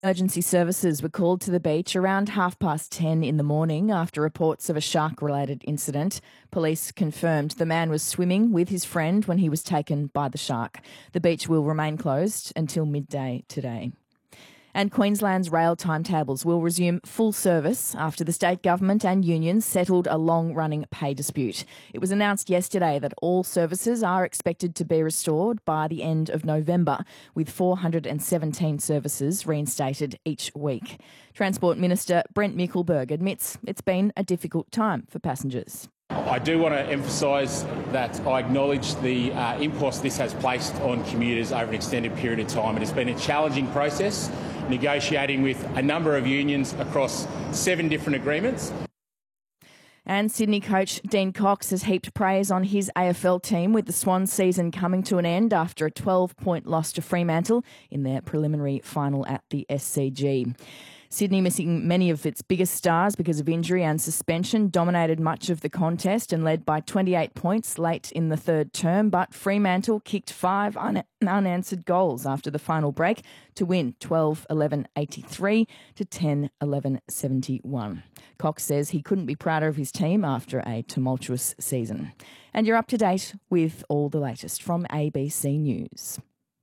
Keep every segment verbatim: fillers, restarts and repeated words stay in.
Emergency services were called to the beach around half past ten in the morning after reports of a shark-related incident. Police confirmed the man was swimming with his friend when he was taken by the shark. The beach will remain closed until midday today. And Queensland's rail timetables will resume full service after the state government and unions settled a long-running pay dispute. It was announced yesterday that all services are expected to be restored by the end of November, with four hundred seventeen services reinstated each week. Transport Minister Brent Mickelberg admits it's been a difficult time for passengers. I do want to emphasise that I acknowledge the uh, impost this has placed on commuters over an extended period of time. It has been a challenging process, negotiating with a number of unions across seven different agreements. And Sydney coach Dean Cox has heaped praise on his A F L team, with the Swans season coming to an end after a twelve-point loss to Fremantle in their preliminary final at the S C G. Sydney, missing many of its biggest stars because of injury and suspension, dominated much of the contest and led by twenty-eight points late in the third term, but Fremantle kicked five un- unanswered goals after the final break to win twelve eleven eighty-three to ten eleven seventy-one. Cox says he couldn't be prouder of his team after a tumultuous season. And you're up to date with all the latest from A B C News.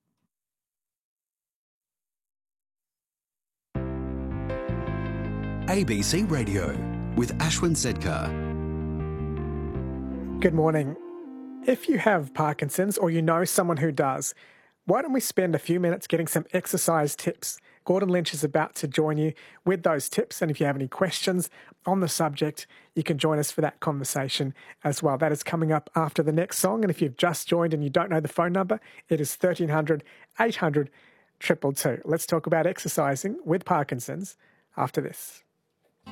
A B C Radio with Ashwin Sedkar. Good morning. If you have Parkinson's or you know someone who does, why don't we spend a few minutes getting some exercise tips? Gordon Lynch is about to join you with those tips, and if you have any questions on the subject, you can join us for that conversation as well. That is coming up after the next song, and if you've just joined and you don't know the phone number, it is thirteen hundred eight hundred two two two. Let's talk about exercising with Parkinson's after this.